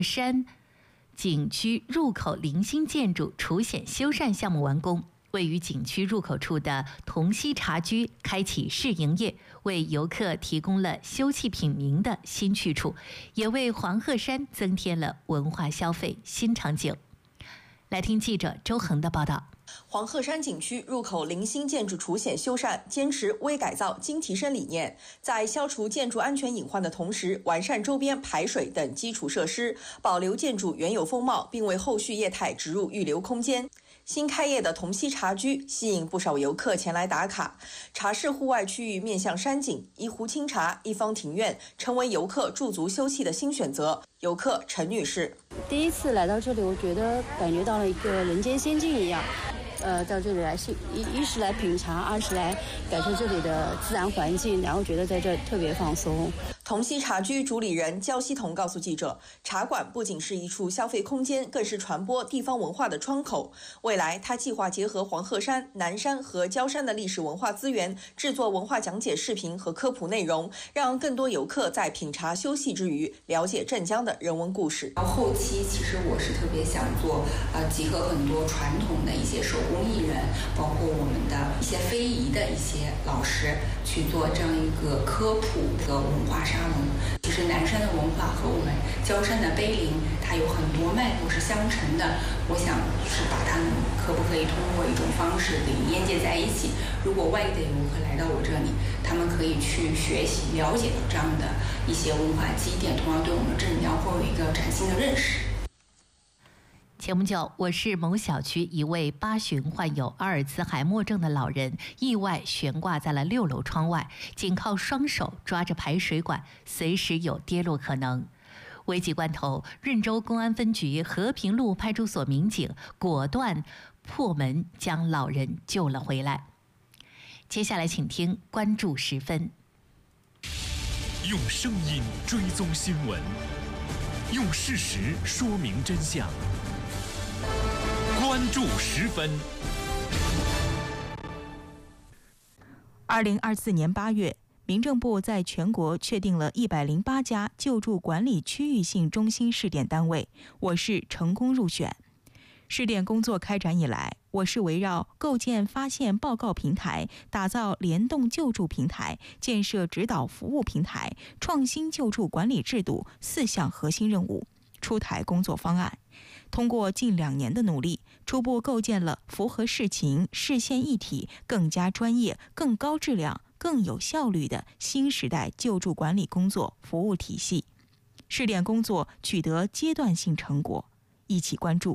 山景区入口零星建筑除险修缮项目完工，位于景区入口处的同溪茶居开启试营业，为游客提供了休憩品茗的新去处，也为黄鹤山增添了文化消费新场景。来听记者周恒的报道。 黄鹤山景区入口零星建筑除险修缮，坚持微改造、精提升理念，在消除建筑安全隐患的同时，完善周边排水等基础设施，保留建筑原有风貌，并为后续业态植入预留空间。新开业的同溪茶居吸引不少游客前来打卡。茶室户外区域面向山景，一壶清茶，一方庭院，成为游客驻足休憩的新选择。游客陈女士： 第一次来到这里，我觉得感觉到了一个人间仙境一样。到这里来是一是来品茶，二是来感受这里的自然环境，然后觉得在这特别放松。 同溪茶居主理人焦希彤告诉记者，茶馆不仅是一处消费空间，更是传播地方文化的窗口。未来他计划结合黄鹤山、南山和焦山的历史文化资源，制作文化讲解视频和科普内容，让更多游客在品茶休息之余了解镇江的人文故事。 后期其实我是特别想做集合很多传统的一些手工艺人，包括我们的一些非遗的一些老师，去做这样一个科普的文化沙龙。其实南山的文化和我们焦山的碑林，它有很多脉络是相承的。我想是把它们可不可以通过一种方式给连接在一起。如果外地的游客来到我这里，他们可以去学习了解到这样的一些文化积淀，同样对我们镇江会有一个崭新的认识。 前不久，我市某小区一位8旬患有阿尔茨海默症的老人意外悬挂在了6楼窗外，仅靠双手抓着排水管，随时有跌落可能。危急关头，润州公安分局和平路派出所民警果断破门，将老人救了回来。接下来请听关注时分。 用声音追踪新闻，用事实说明真相。关注时分。 2024年8月，民政部在全国确定了108家救助管理区域性中心试点单位，我市成功入选。试点工作开展以来，我市围绕构建发现报告平台、打造联动救助平台、建设指导服务平台、创新救助管理制度4项核心任务，出台工作方案。通过近2年的努力，初步构建了符合市情、市县一体、更加专业、更高质量、更有效率的新时代救助管理工作服务体系。试点工作取得阶段性成果，一起关注。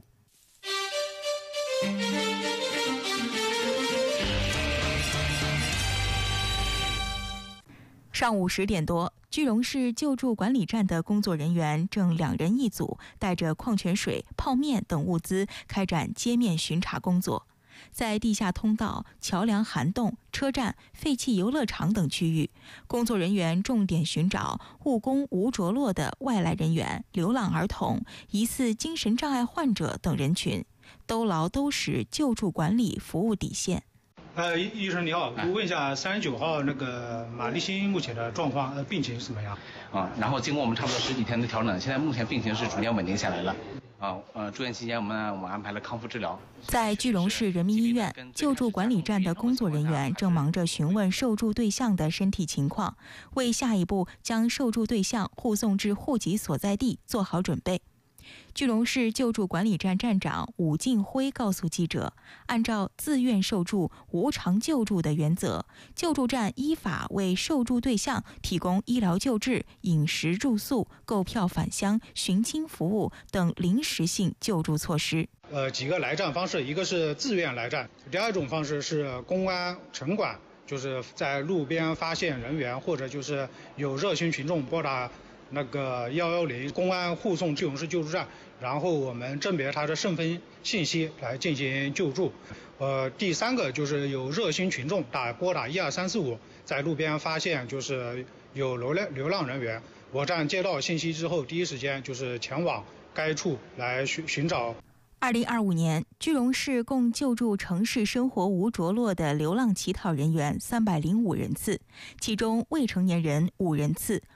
上午10点多，句容市救助管理站的工作人员正2人一组，带着矿泉水、泡面等物资开展街面巡查工作。在地下通道、桥梁涵洞、车站、废弃游乐场等区域，工作人员重点寻找务工无着落的外来人员、流浪儿童、疑似精神障碍患者等人群，兜牢兜实救助管理服务底线。 医生你好，我问一下39号那个马立新目前的状况，病情是怎么样？ 然后经过我们差不多10几天的调整，现在目前病情是逐渐稳定下来了。住院期间我们安排了康复治疗。在句容市人民医院，救助管理站的工作人员正忙着询问受助对象的身体情况，为下一步将受助对象护送至户籍所在地做好准备。句容市救助管理站站长武进辉告诉记者，按照自愿受助、无偿救助的原则，救助站依法为受助对象提供医疗救治、饮食住宿、购票返乡、寻亲服务等临时性救助措施。 几个来站方式，一个是自愿来站，第二种方式是公安城管，就是在路边发现人员，或者就是有热心群众拨打那个110公安护送句容市救助站，然后我们甄别他的身份信息来进行救助。第三个就是有热心群众拨打12345，在路边发现就是有流浪人员，我站接到信息之后，第一时间就是前往该处来寻找。 2025年，句容市共救助城市生活无着落的流浪乞讨人员305人次，其中未成年人5人次，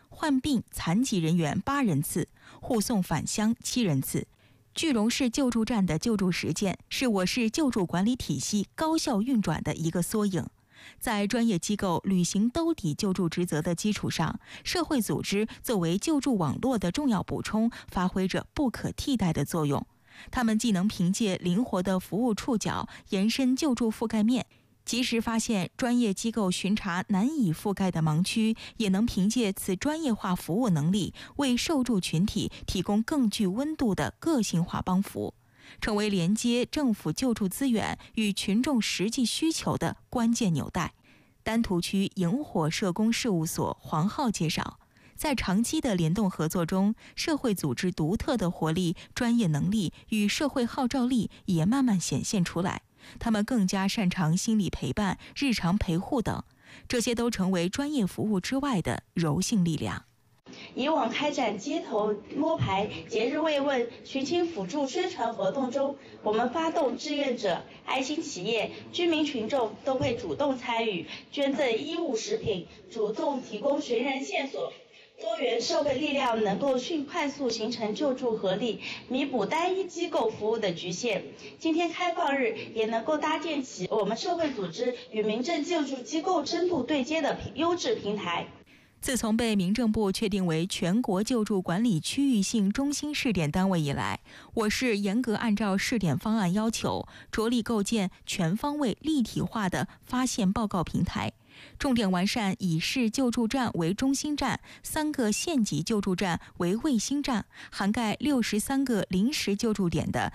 患病残疾人员8人次，护送返乡7人次。句容市救助站的救助实践是我市救助管理体系高效运转的一个缩影。在专业机构履行兜底救助职责的基础上，社会组织作为救助网络的重要补充，发挥着不可替代的作用。他们既能凭借灵活的服务触角延伸救助覆盖面，及时发现专业机构巡查难以覆盖的盲区，也能凭借此专业化服务能力，为受助群体提供更具温度的个性化帮扶，成为连接政府救助资源与群众实际需求的关键纽带。丹徒区萤火社工事务所黄浩介绍，在长期的联动合作中，社会组织独特的活力、专业能力与社会号召力也慢慢显现出来。他们更加擅长心理陪伴、日常陪护等，这些都成为专业服务之外的柔性力量。 以往开展街头摸排、节日慰问、寻亲辅助宣传活动中，我们发动志愿者、爱心企业、居民群众都会主动参与，捐赠衣物食品，主动提供寻人线索。多元社会力量能够快速形成救助合力，弥补单一机构服务的局限。今天开放日也能够搭建起我们社会组织与民政救助机构深度对接的优质平台。 自从被民政部确定为全国救助管理区域性中心试点单位以来，我市严格按照试点方案要求，着力构建全方位立体化的发现报告平台，重点完善以市救助站为中心站，3个县级救助站为卫星站，涵盖63个临时救助点的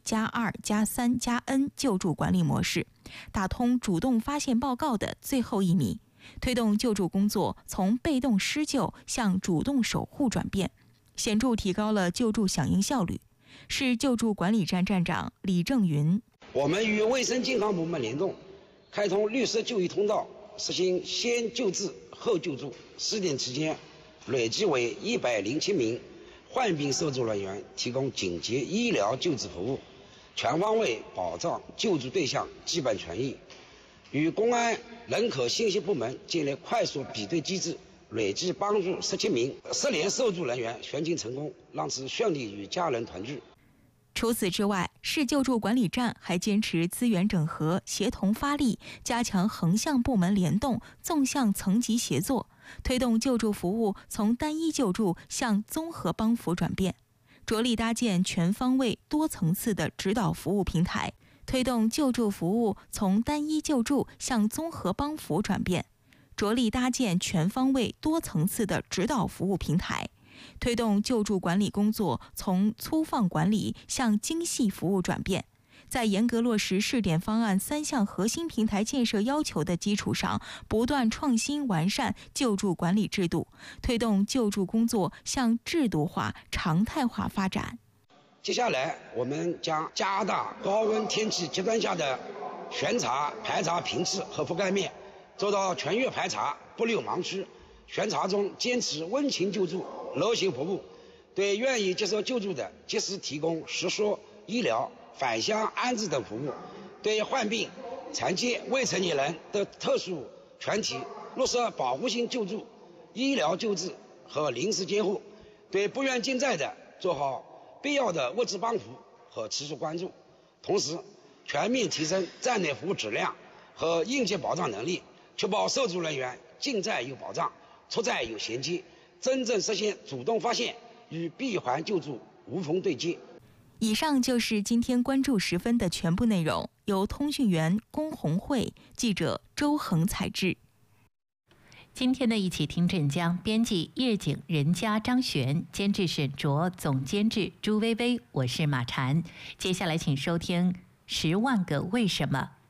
1+2+3+N 救助管理模式，打通主动发现报告的最后1米，推动救助工作从被动施救向主动守护转变，显著提高了救助响应效率。市救助管理站站长李正云： 我们与卫生健康部门联动，开通绿色就医通道，实行先救治后救助。试点期间，累计为107名患病受助人员提供紧急医疗救治服务，全方位保障救助对象基本权益。与公安、人口信息部门建立快速比对机制，累计帮助17名失联受助人员寻亲成功，让其顺利与家人团聚。 除此之外，市救助管理站还坚持资源整合、协同发力，加强横向部门联动、纵向层级协作，推动救助服务从单一救助向综合帮扶转变，着力搭建全方位多层次的指导服务平台，推动救助服务从单一救助向综合帮扶转变，着力搭建全方位多层次的指导服务平台，推动救助管理工作从粗放管理向精细服务转变。在严格落实试点方案3项核心平台建设要求的基础上，不断创新完善救助管理制度，推动救助工作向制度化、常态化发展。 接下来，我们将加大高温天气极端下的巡查、排查频次和覆盖面，做到全域排查，不留盲区。巡查中坚持温情救助、柔性服务，对愿意接受救助的及时提供食宿、医疗、返乡安置等服务；对患病、残疾、未成年人的特殊群体落实保护性救助、医疗救治和临时监护；对不愿进寨的做好必要的物质帮扶和持续关注，同时全面提升站内服务质量和应急保障能力，确保受助人员进寨有保障，出寨有衔接，真正实现主动发现与闭环救助无缝对接。 以上就是今天关注10分的全部内容，由通讯员龚红慧、记者周恒采制。 今天的一起听镇江，编辑叶景、任佳、张璇，监制沈卓，总监制朱薇薇，我是马婵。接下来请收听《10万个为什么》。